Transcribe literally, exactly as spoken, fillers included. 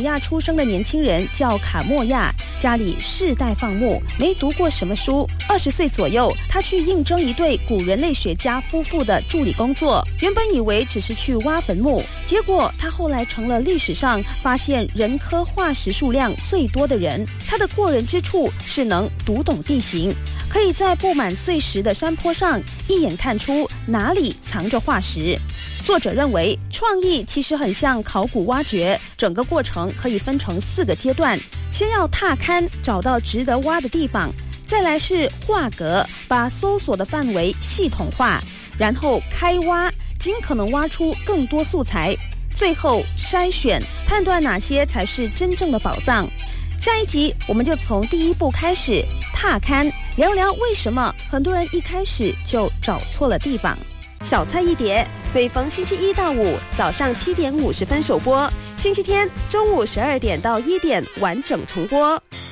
亚出生的年轻人叫卡莫亚，家里世代放牧，没读过什么书。二十岁左右，他去应征一对古人类学家夫妇的助理工作，原本以为只是去挖坟墓，结果他后来成了历史上发现人科化石数量最多的人。他的过人之处是能读懂地形，可以在布满碎石的山坡上一眼看出哪里藏着化石。作者认为，创意其实很像考古挖掘，整个过程可以分成四个阶段：先要踏勘，找到值得挖的地方；再来是画格，把搜索的范围系统化；然后开挖，尽可能挖出更多素材；最后筛选，判断哪些才是真正的宝藏。下一集我们就从第一步开始踏勘，聊聊为什么很多人一开始就找错了地方。小菜一碟，每逢星期一到五早上七点五十分首播，星期天中午十二点到一点完整重播。